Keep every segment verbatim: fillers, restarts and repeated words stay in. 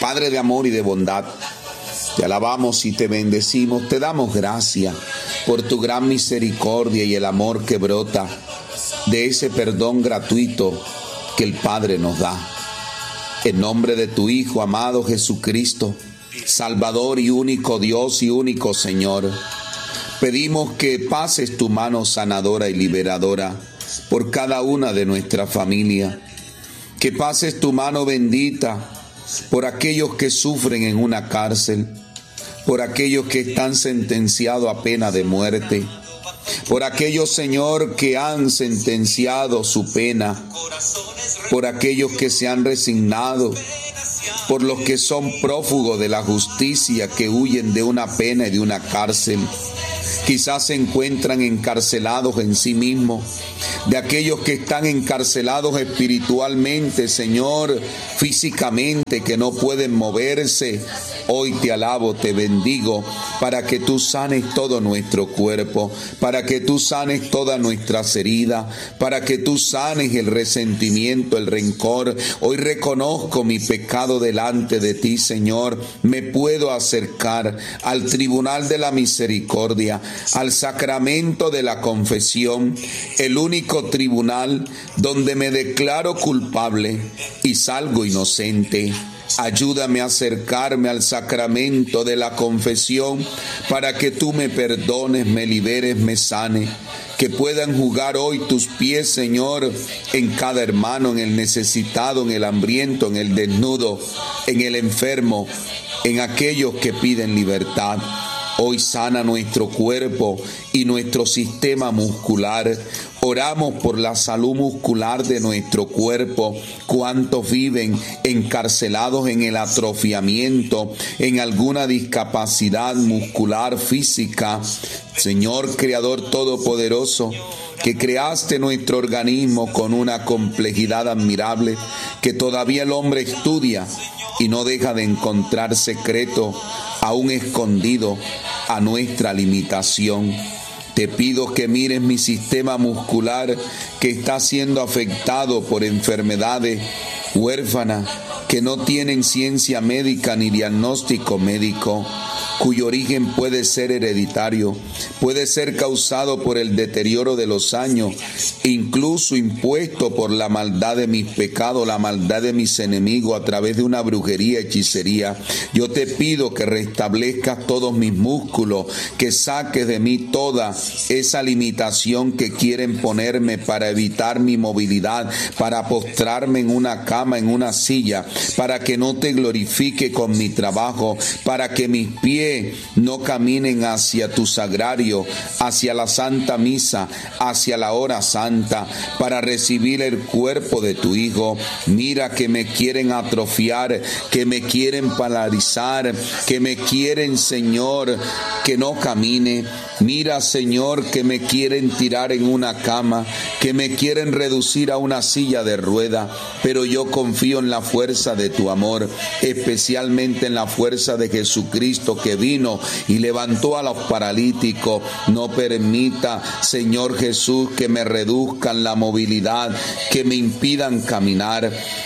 Padre de amor y de bondad, te alabamos y te bendecimos, te damos gracias por tu gran misericordia y el amor que brota de ese perdón gratuito que el Padre nos da. En nombre de tu Hijo amado Jesucristo, Salvador y único Dios y único Señor, pedimos que pases tu mano sanadora y liberadora por cada una de nuestra familia, que pases tu mano bendita por aquellos que sufren en una cárcel, por aquellos que están sentenciados a pena de muerte, por aquellos, Señor, que han sentenciado su pena, por aquellos que se han resignado, por los que son prófugos de la justicia, que huyen de una pena y de una cárcel. Quizás se encuentran encarcelados en sí mismos, de aquellos que están encarcelados espiritualmente, Señor, físicamente, que no pueden moverse. Hoy te alabo, te bendigo, para que tú sanes todo nuestro cuerpo, para que tú sanes todas nuestras heridas, para que tú sanes el resentimiento, el rencor. Hoy reconozco mi pecado delante de ti, Señor. Me puedo acercar al tribunal de la misericordia, al sacramento de la confesión, el único tribunal donde me declaro culpable y salgo inocente. Ayúdame a acercarme al sacramento de la confesión para que tú me perdones, me liberes, me sanes. Que puedan jugar hoy tus pies, Señor, en cada hermano, en el necesitado, en el hambriento, en el desnudo, en el enfermo, en aquellos que piden libertad. Hoy sana nuestro cuerpo y nuestro sistema muscular. Oramos por la salud muscular de nuestro cuerpo. ¿Cuántos viven encarcelados en el atrofiamiento, en alguna discapacidad muscular, física? Señor Creador Todopoderoso, que creaste nuestro organismo con una complejidad admirable, que todavía el hombre estudia y no deja de encontrar secreto aún escondido a nuestra limitación. Te pido que mires mi sistema muscular que está siendo afectado por enfermedades huérfanas que no tienen ciencia médica ni diagnóstico médico, cuyo origen puede ser hereditario, puede ser causado por el deterioro de los años, incluso impuesto por la maldad de mis pecados, la maldad de mis enemigos a través de una brujería, hechicería. Yo te pido que restablezcas todos mis músculos, que saques de mí toda esa limitación que quieren ponerme para evitar mi movilidad, para postrarme en una cama, en una silla, para que no te glorifique con mi trabajo, para que mis pies no caminen hacia tu sagrario, hacia la Santa Misa, hacia la hora santa, para recibir el cuerpo de tu Hijo. Mira que me quieren atrofiar, que me quieren paralizar, que me quieren, Señor, que no camine. Mira, Señor, que me quieren tirar en una cama, que me quieren reducir a una silla de rueda, pero yo confío en la fuerza de tu amor, especialmente en la fuerza de Jesucristo, que vino y levantó a los paralíticos. No permita, Señor Jesús, que me reduzcan la movilidad, que me impidan caminar.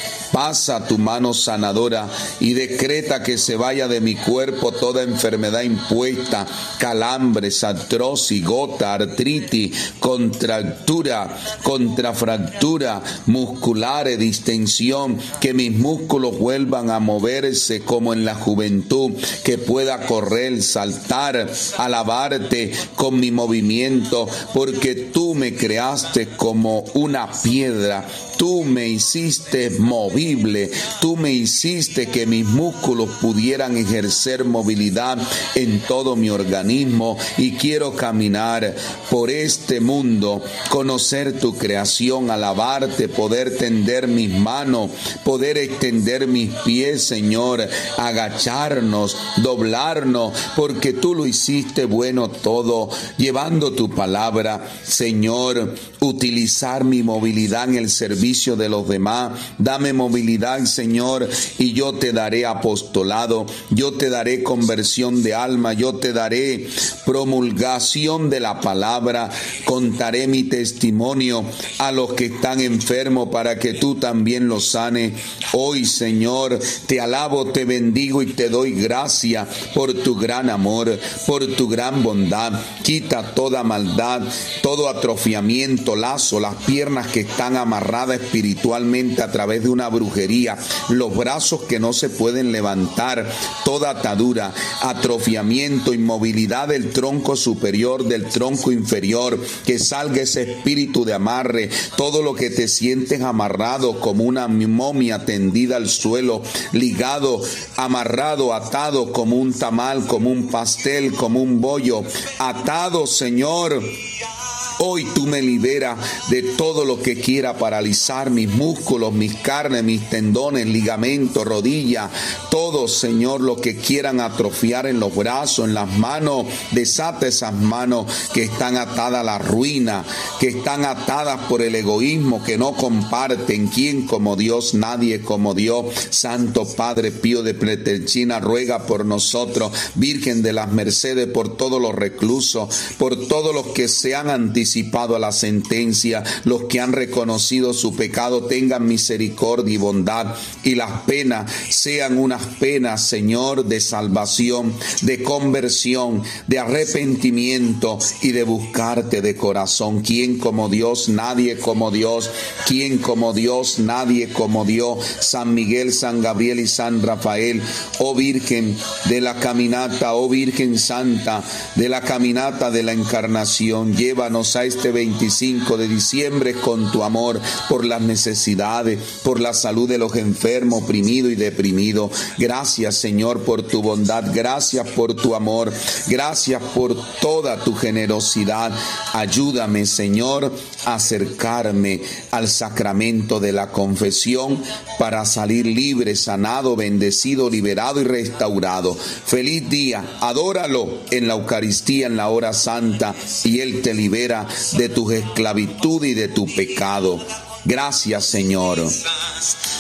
Pasa tu mano sanadora y decreta que se vaya de mi cuerpo toda enfermedad impuesta, calambres, artrosis, gota, artritis, contractura, contrafractura, musculares, distensión, que mis músculos vuelvan a moverse como en la juventud, que pueda correr, saltar, alabarte con mi movimiento, porque tú me creaste como una piedra. Tú me hiciste movible, tú me hiciste que mis músculos pudieran ejercer movilidad en todo mi organismo, y quiero caminar por este mundo, conocer tu creación, alabarte, poder tender mis manos, poder extender mis pies, Señor, agacharnos, doblarnos, porque tú lo hiciste bueno todo, llevando tu palabra, Señor, utilizar mi movilidad en el servicio de los demás. Dame movilidad movilidad, Señor, y yo te daré apostolado, yo te daré conversión de alma, yo te daré promulgación de la palabra, contaré mi testimonio a los que están enfermos para que tú también los sanes. Hoy, Señor, te alabo, te bendigo y te doy gracias por tu gran amor, por tu gran bondad. Quita toda maldad, todo atrofiamiento, lazo, las piernas que están amarradas espiritualmente a través de una brujería, los brazos que no se pueden levantar, toda atadura, atrofiamiento, inmovilidad del tronco superior, del tronco inferior, que salga ese espíritu de amarre, todo lo que te sientes amarrado como una momia tendida al suelo, ligado, amarrado, atado como un tamal, como un pastel, como un bollo, atado, Señor. Hoy tú me liberas de todo lo que quiera paralizar mis músculos, mis carnes, mis tendones, ligamentos, rodillas, todo, Señor, lo que quieran atrofiar en los brazos, en las manos. Desata esas manos que están atadas a la ruina, que están atadas por el egoísmo, que no comparten. ¿Quién como Dios? Nadie como Dios. Santo Padre Pío de Pietrelcina, ruega por nosotros. Virgen de las Mercedes, por todos los reclusos, por todos los que se han anticipado a la sentencia, los que han reconocido su pecado, tengan misericordia y bondad, y las penas sean unas penas, Señor, de salvación, de conversión, de arrepentimiento y de buscarte de corazón. ¿Quién como Dios? Nadie como Dios. ¿Quién como Dios? Nadie como Dios. San Miguel, San Gabriel y San Rafael, oh Virgen de la caminata, oh Virgen Santa de la caminata de la Encarnación, llévanos a este veinticinco de diciembre con tu amor por las necesidades, por la salud de los enfermos, oprimidos y deprimidos. Gracias, Señor, por tu bondad, gracias por tu amor, gracias por toda tu generosidad. Ayúdame, Señor, a acercarme al sacramento de la confesión para salir libre, sanado, bendecido, liberado y restaurado. Feliz día, adóralo en la Eucaristía, en la hora santa, y Él te libera de tu esclavitud y de tu pecado. Gracias, Señor.